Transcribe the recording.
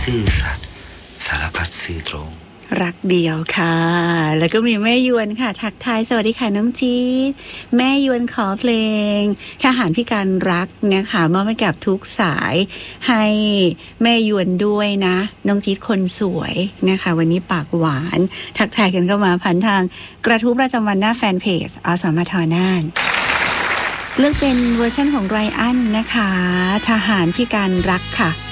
ซื่อสัตย์สารพัดซื่อตรงรักเดียวค่ะแล้วก็มีแม่ยวนค่ะทักทายสวัสดีค่ะน้องจี๊ดแม่ยวนขอเพลงทหารพิการรักนะคะมอบให้กับทุกสายให้แม่ยวนด้วยนะน้องจี๊ดคนสวยนะคะวันนี้ปากหวานทักทายกันเข้ามาผ่านทางกระทู้ประจำวันหน้าแฟนเพจอสมทน่านเลือกเป็นเวอร์ชันของไรอันนะคะทหารพิการรักค่ะ